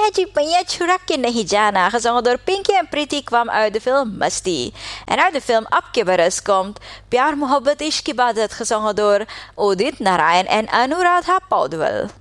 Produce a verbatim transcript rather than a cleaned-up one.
है जी पैया छुड़क के नहीं जाना, gezongen door Pinky en Pretty, kwam uit de film Musty. En uit de film Ab ke Baras komt Pyar Mohabbat Ishq Ki Ibadat, gezongen door Udit Narayan en Anuradha Paudwal.